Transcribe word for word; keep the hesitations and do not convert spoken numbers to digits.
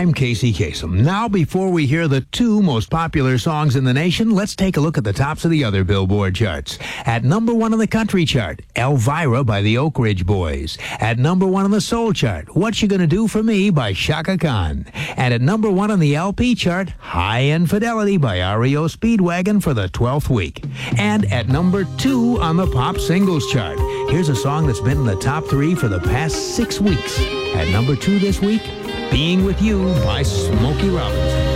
I'm Casey Kasem. Now, before we hear the two most popular songs in the nation, let's take a look at the tops of the other Billboard charts. At number one on the country chart, Elvira by the Oak Ridge Boys. At number one on the soul chart, What You Gonna Do For Me by Chaka Khan. And at number one on the L P chart, High End Fidelity by R E O Speedwagon for the twelfth week. And at number two on the pop singles chart, here's a song that's been in the top three for the past six weeks. At number two this week, Being With You by Smokey Robinson.